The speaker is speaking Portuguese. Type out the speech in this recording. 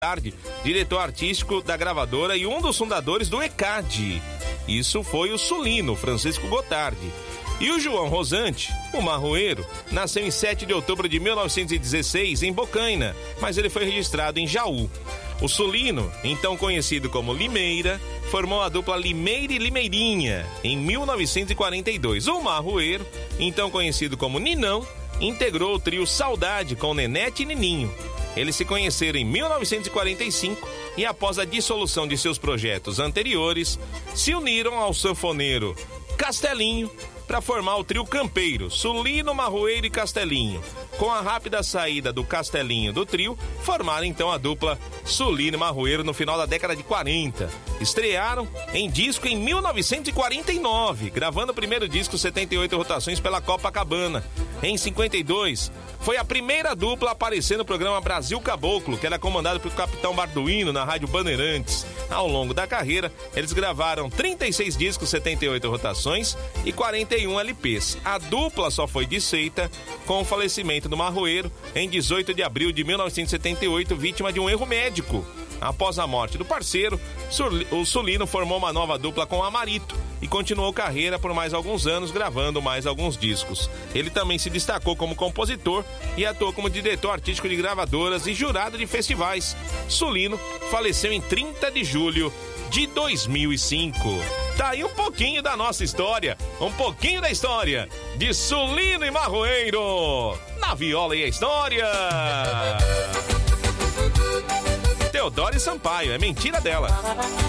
Gotardi, diretor artístico da gravadora e um dos fundadores do ECAD. Isso foi o sulino, Francisco Gotardi. E o João Rosante, o marroeiro, nasceu em 7 de outubro de 1916 em Bocaina, mas ele foi registrado em Jaú. O sulino, então conhecido como Limeira, formou a dupla Limeira e Limeirinha em 1942. O marroeiro, então conhecido como Ninão, integrou o trio Saudade com Nenete e Nininho. Eles se conheceram em 1945 e, após a dissolução de seus projetos anteriores, se uniram ao sanfoneiro Castelinho para formar o trio campeiro, Sulino, Marroeiro e Castelinho. Com a rápida saída do Castelinho do trio, formaram então a dupla Sulino e Marroeiro no final da década de 40. Estrearam em disco em 1949, gravando o primeiro disco 78 rotações pela Copacabana. Em 52, foi a primeira dupla a aparecer no programa Brasil Caboclo, que era comandado pelo Capitão Barduino na Rádio Bandeirantes. Ao longo da carreira, eles gravaram 36 discos, 78 rotações e 41 LPs. A dupla só foi desfeita com o falecimento do marroeiro em 18 de abril de 1978, vítima de um erro médico. Após a morte do parceiro, o sulino formou uma nova dupla com Amarito e continuou carreira por mais alguns anos, gravando mais alguns discos. Ele também se destacou como compositor e atuou como diretor artístico de gravadoras e jurado de festivais. Sulino faleceu em 30 de julho de 2005. Tá aí um pouquinho da nossa história, um pouquinho da história de Sulino e Marroeiro, na Viola e a História. Teodoro Sampaio, é mentira dela.